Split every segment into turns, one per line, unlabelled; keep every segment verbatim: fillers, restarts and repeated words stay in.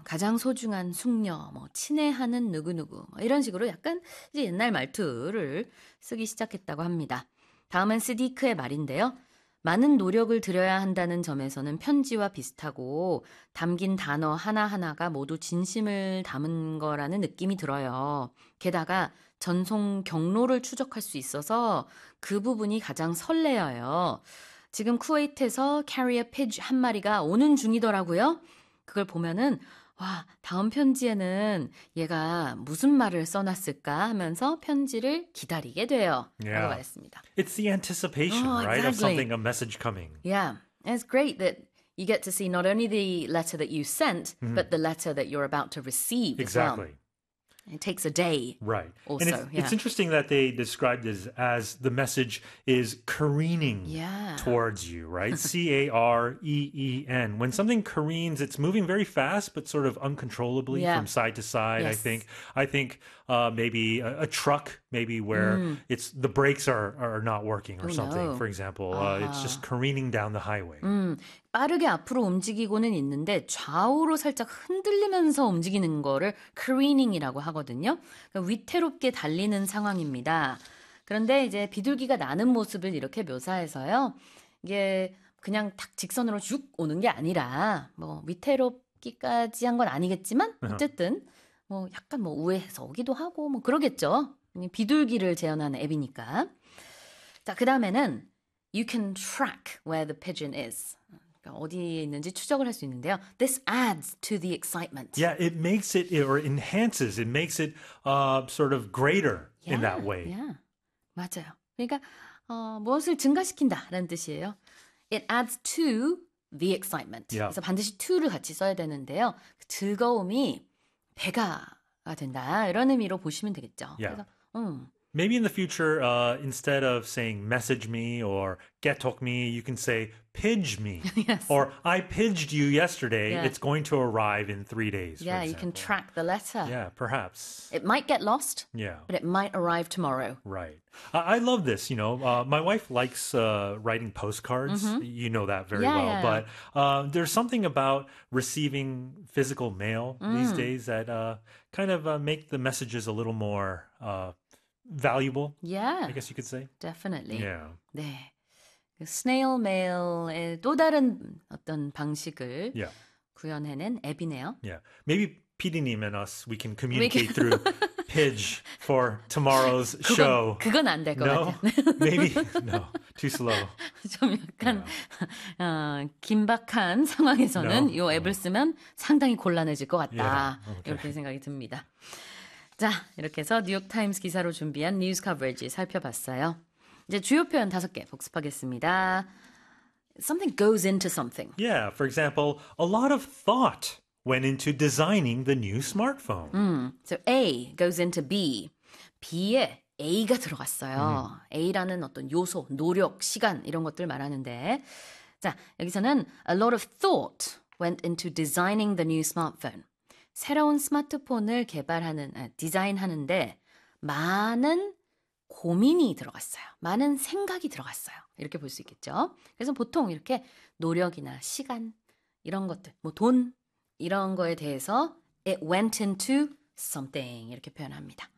가장 소중한 숙녀, 뭐 친애하는 누구누구 뭐 이런 식으로 약간 이제 옛날 말투를 쓰기 시작했다고 합니다. 다음은 스디크의 말인데요. 많은 노력을 들여야 한다는 점에서는 편지와 비슷하고 담긴 단어 하나하나가 모두 진심을 담은 거라는 느낌이 들어요. 게다가 전송 경로를 추적할 수 있어서 그 부분이 가장 설레어요. 지금 쿠웨이트에서 캐리어 피지 한 마리가 오는 중이더라고요. 그걸 보면은 와, 다음 편지에는 얘가 무슨 말을 써놨을까 하면서 편지를 기다리게 돼요.
Yeah.
라고 말했습니다.
It's the anticipation,
Oh,
right, of
exactly.
something, a message coming.
Yeah, and it's great that you get to see not only the letter that you sent,
Mhm.
but the letter that you're about to receive
Exactly.
as well. It takes a day.
Right.
Also,
and it's,
yeah.
it's interesting that they described this as the message is careening
Yeah.
towards you, right? C A R E E N. When something careens, it's moving very fast, but sort of uncontrollably
Yeah.
from side to side. I
Yes.
think. I think uh, maybe a, a truck, maybe where
Mm.
it's the brakes are are not working or
Oh,
something.
no.
For example, uh, it's just careening down the highway.
음, 빠르게 앞으로 움직이고는 있는데 좌우로 살짝 흔들리면서 움직이는 거를 careening이라고 하거든요. 그러니까 위태롭게 달리는 상황입니다. 그런데 이제 비둘기가 나는 모습을 이렇게 묘사해서요. 이게 그냥 딱 직선으로 쭉 오는 게 아니라 뭐 위태롭기까지 한 건 아니겠지만 어쨌든 뭐 약간 뭐 우회해서 오기도 하고 뭐 그러겠죠. 비둘기를 재현하는 앱이니까. 자, 그 다음에는 You can track where the pigeon is. 그러니까 어디에 있는지 추적을 할 수 있는데요. This adds to the excitement.
Yeah, it makes it or enhances. It makes it uh, sort of greater in that way.
Yeah, 맞아요. 그러니까 어, 무엇을 증가시킨다라는 뜻이에요. It adds to the excitement.
Yeah.
그래서 반드시 to를 같이 써야 되는데요. 그 즐거움이 배가가 된다 이런 의미로 보시면 되겠죠.
Yeah.
그래서 음.
Maybe in the future, uh, instead of saying message me or get talk me, you can say pidge me.
Yes.
Or I pidged you yesterday.
Yeah.
It's going to arrive in three days.
Yeah,
for
you can
example.
track the letter.
Yeah, perhaps.
It might get lost,
Yeah.
but it might arrive tomorrow.
Right. I, I love this. You know, uh, my wife likes uh, writing postcards. You know that very
Yeah,
well.
yeah.
But uh, there's something about receiving physical mail these days that uh, kind of uh, make the messages a little more uh, valuable.
Yeah,
I guess you could say.
definitely.
Yeah.
네. 그 스네일 메일의 또 다른 어떤 방식을
Yeah.
구현해낸 앱이네요.
Yeah. Maybe 피디님 and us, we can communicate through Pidge for tomorrow's show.
그건 안 될 것
No?
같아요.
Maybe? No. Too slow.
좀 약간 어, 긴박한 상황에서는
No?
이 앱을 쓰면 상당히 곤란해질 것 같다.
Yeah, okay.
이렇게 생각이 듭니다. 자, 이렇게 해서 뉴욕타임스 기사로 준비한 뉴스 커버리지 살펴봤어요. 이제 주요 표현 다섯 개 복습하겠습니다. Something goes into something.
Yeah. For example, a lot of thought went into designing the new smartphone.
음, so A goes into B. B에 A가 들어갔어요. 음. A라는 어떤 요소, 노력, 시간 이런 것들 말하는데 자, 여기서는 a lot of thought went into designing the new smartphone. 새로운 스마트폰을 개발하는, 아, 디자인하는데 많은 고민이 들어갔어요. 많은 생각이 들어갔어요. 이렇게 볼 수 있겠죠. 그래서 보통 이렇게 노력이나 시간 이런 것들, 뭐 돈 이런 거에 대해서 it went into something 이렇게 표현합니다.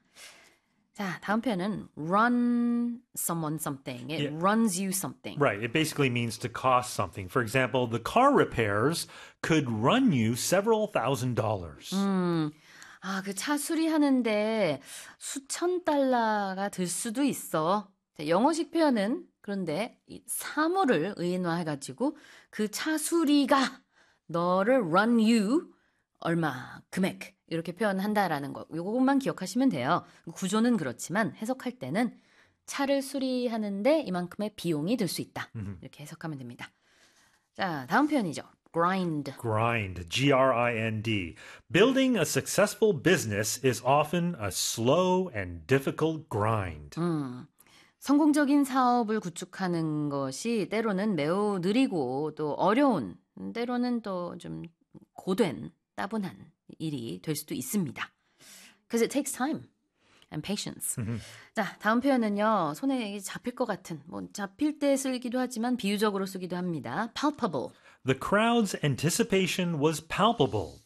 자, 다음 표현은 run someone something. It
Yeah.
runs you something.
Right. It basically means to cost something. For example, the car repairs could run you several thousand dollars.
음, 아, 그 차 수리하는데 수천 달러가 들 수도 있어. 자, 영어식 표현은 그런데 이 사물을 의인화해가지고 그 차 수리가 너를 run you 얼마 금액 이렇게 표현한다라는 거. 이것만 기억하시면 돼요. 구조는 그렇지만 해석할 때는 차를 수리하는데 이만큼의 비용이 들 수 있다. 이렇게 해석하면 됩니다. 자, 다음 표현이죠. grind.
Grind, G R I N D. Building a successful business is often a slow and difficult grind.
음, 성공적인 사업을 구축하는 것이 때로는 매우 느리고 또 어려운, 때로는 또 좀 고된, 따분한 일이 될 수도 있습니다. Because it takes time and patience.
Mm-hmm.
자, 다음 표현은요. 손에 잡힐 것 같은, 뭐 잡힐 때 쓰기도 하지만 비유적으로 쓰기도 합니다. palpable.
The crowd's anticipation was palpable